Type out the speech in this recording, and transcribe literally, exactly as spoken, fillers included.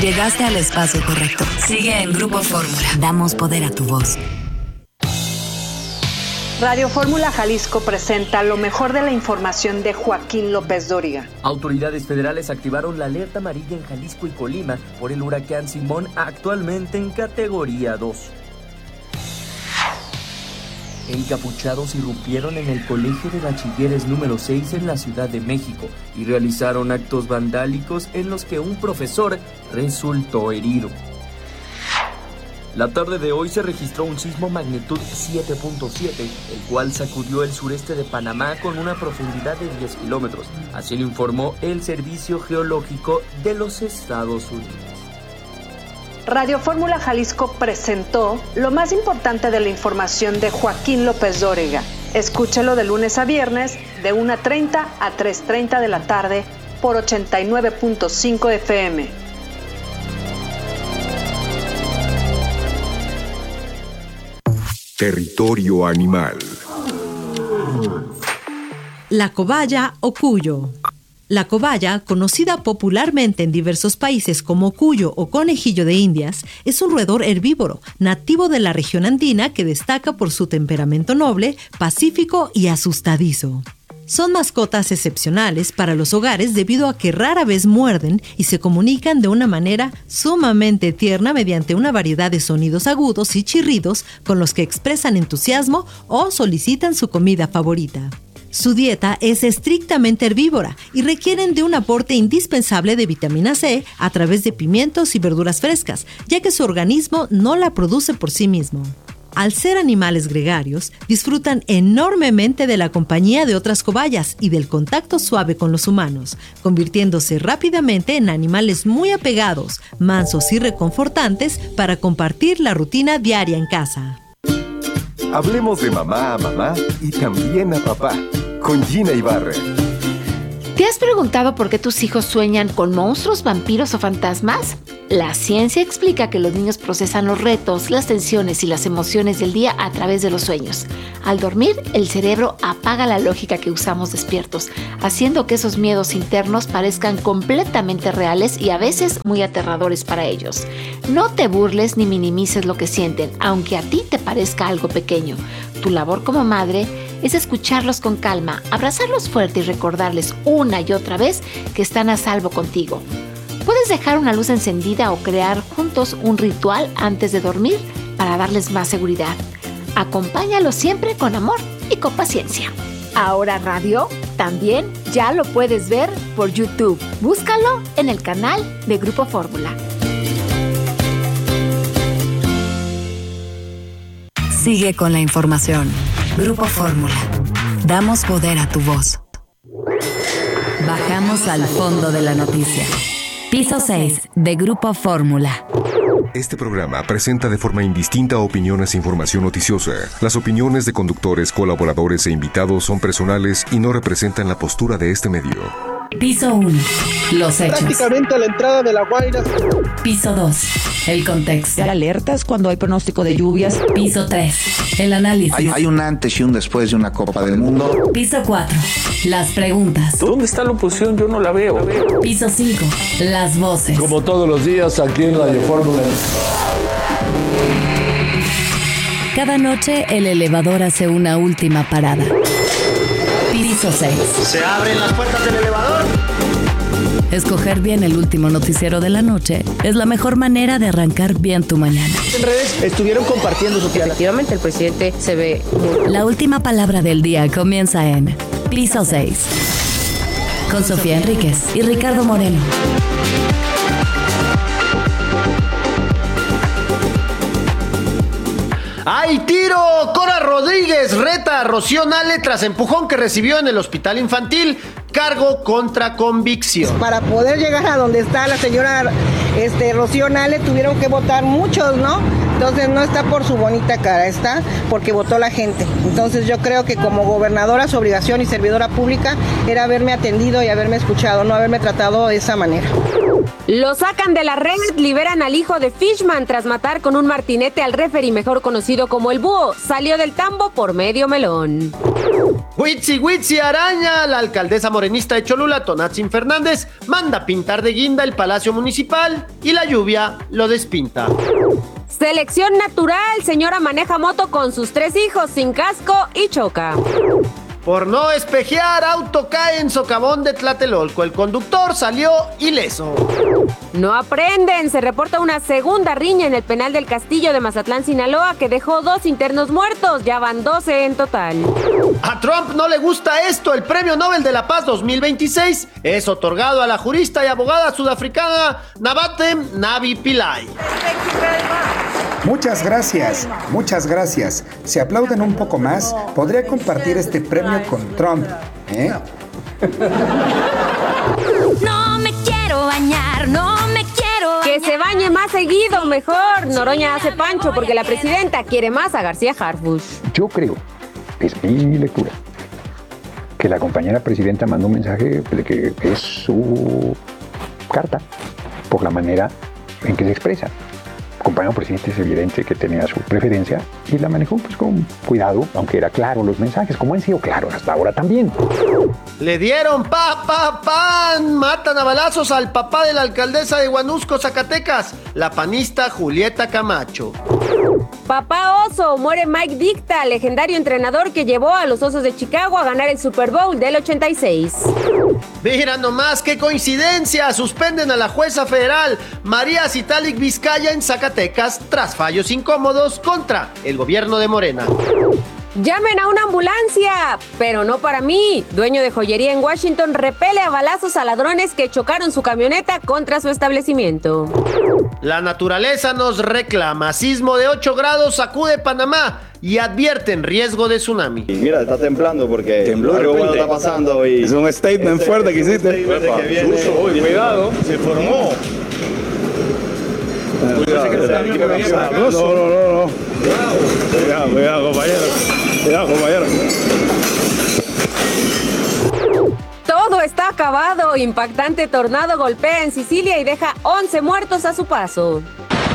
Llegaste al espacio correcto. Sigue en Grupo Fórmula. Damos poder a tu voz. Radio Fórmula Jalisco presenta lo mejor de la información de Joaquín López Dóriga. Autoridades federales activaron la alerta amarilla en Jalisco y Colima por el huracán Simón, actualmente en categoría dos. Encapuchados irrumpieron en el Colegio de Bachilleres número seis en la Ciudad de México y realizaron actos vandálicos en los que un profesor resultó herido. La tarde de hoy se registró un sismo magnitud siete punto siete, el cual sacudió el sureste de Panamá con una profundidad de diez kilómetros. Así lo informó el Servicio Geológico de los Estados Unidos. Radio Fórmula Jalisco presentó lo más importante de la información de Joaquín López Dóriga. Escúchelo de lunes a viernes de una treinta a tres treinta de la tarde por ochenta y nueve punto cinco F M. Territorio animal. La cobaya o cuyo. La cobaya, conocida popularmente en diversos países como cuyo o conejillo de Indias, es un roedor herbívoro, nativo de la región andina que destaca por su temperamento noble, pacífico y asustadizo. Son mascotas excepcionales para los hogares debido a que rara vez muerden y se comunican de una manera sumamente tierna mediante una variedad de sonidos agudos y chirridos con los que expresan entusiasmo o solicitan su comida favorita. Su dieta es estrictamente herbívora y requieren de un aporte indispensable de vitamina C a través de pimientos y verduras frescas, ya que su organismo no la produce por sí mismo. Al ser animales gregarios, disfrutan enormemente de la compañía de otras cobayas y del contacto suave con los humanos, convirtiéndose rápidamente en animales muy apegados, mansos y reconfortantes para compartir la rutina diaria en casa. Hablemos de mamá a mamá y también a papá, con Gina Ibarra. ¿Te has preguntado por qué tus hijos sueñan con monstruos, vampiros o fantasmas? La ciencia explica que los niños procesan los retos, las tensiones y las emociones del día a través de los sueños. Al dormir, el cerebro apaga la lógica que usamos despiertos, haciendo que esos miedos internos parezcan completamente reales y a veces muy aterradores para ellos. No te burles ni minimices lo que sienten, aunque a ti te parezca algo pequeño. Tu labor como madre es escucharlos con calma, abrazarlos fuerte y recordarles una y otra vez que están a salvo contigo. Puedes dejar una luz encendida o crear juntos un ritual antes de dormir para darles más seguridad. Acompáñalos siempre con amor y con paciencia. Ahora Radio también ya lo puedes ver por YouTube. Búscalo en el canal de Grupo Fórmula. Sigue con la información. Grupo Fórmula. Damos poder a tu voz. Bajamos al fondo de la noticia. Piso seis de Grupo Fórmula. Este programa presenta de forma indistinta opiniones e información noticiosa. Las opiniones de conductores, colaboradores e invitados son personales y no representan la postura de este medio. Piso uno. Los hechos. Prácticamente a la entrada de La Guaira. Piso dos. El contexto. Alertas cuando hay pronóstico de lluvias. Piso tres. El análisis. Hay, hay un antes y un después de una Copa del Mundo. Piso cuatro. Las preguntas. ¿Dónde está la oposición? Yo no la veo. Piso cinco. Las voces. Como todos los días aquí en Radio Fórmula. Cada noche el elevador hace una última parada. Piso seis. Se abren las puertas del elevador. Escoger bien el último noticiero de la noche es la mejor manera de arrancar bien tu mañana. En redes estuvieron compartiendo su fiel. Efectivamente, el presidente se ve muy... La última palabra del día comienza en Piso seis. Con Sofía Enríquez y Ricardo Moreno. ¡Hay tiro! Cora Rodríguez reta a Rocío Nale tras empujón que recibió en el hospital infantil. Cargo contra convicción. Para poder llegar a donde está la señora este, Rocío Nale tuvieron que votar muchos, ¿no? Entonces no está por su bonita cara, está porque votó la gente. Entonces yo creo que como gobernadora su obligación y servidora pública era haberme atendido y haberme escuchado, no haberme tratado de esa manera. Lo sacan de la red, liberan al hijo de Fishman tras matar con un martinete al referee mejor conocido como el Búho. Salió del tambo por medio melón. Huitzi Huitzi araña, la alcaldesa morenista de Cholula, Tonatzin Fernández, manda pintar de guinda el Palacio Municipal y la lluvia lo despinta. Selección natural, señora maneja moto con sus tres hijos sin casco y choca. Por no espejear, auto cae en socavón de Tlatelolco. El conductor salió ileso. No aprenden. Se reporta una segunda riña en el penal del Castillo de Mazatlán, Sinaloa, que dejó dos internos muertos. Ya van doce en total. A Trump no le gusta esto. El Premio Nobel de la Paz dos mil veintiséis es otorgado a la jurista y abogada sudafricana Nabatem Navi Pillay. Muchas gracias, muchas gracias. Si aplauden un poco más, podría compartir este premio con Trump, ¿eh? No me quiero bañar, no me quiero bañar. Que se bañe más seguido, mejor. Noroña hace pancho porque la presidenta quiere más a García Harfuch. Yo creo, es mi lectura, que la compañera presidenta mandó un mensaje de que es su carta por la manera en que se expresa. El compañero presidente es evidente que tenía su preferencia y la manejó pues con cuidado, aunque era claro los mensajes, como han sido claros hasta ahora también. Le dieron pa, pa, pan. Matan a balazos al papá de la alcaldesa de Huanusco, Zacatecas, la panista Julieta Camacho. Papá oso, muere Mike Dicta, legendario entrenador que llevó a los Osos de Chicago a ganar el Super Bowl del ochenta y seis. Mira nomás, qué coincidencia, suspenden a la jueza federal María Citalik Vizcaya en Zacatecas tras fallos incómodos contra el gobierno de Morena. ¡Llamen a una ambulancia! Pero no para mí. Dueño de joyería en Washington repele a balazos a ladrones que chocaron su camioneta contra su establecimiento. La naturaleza nos reclama. Sismo de ocho grados sacude Panamá y advierten riesgo de tsunami. Y mira, está temblando porque tembló algo bueno está pasando. Y es un statement este, fuerte que hiciste. Este que viene, Uy, cuidado. Se formó. Cuidado, no, no, no, no. Cuidado, cuidado, compañero. Cuidado, compañero. Todo está acabado. Impactante tornado golpea en Sicilia y deja once muertos a su paso.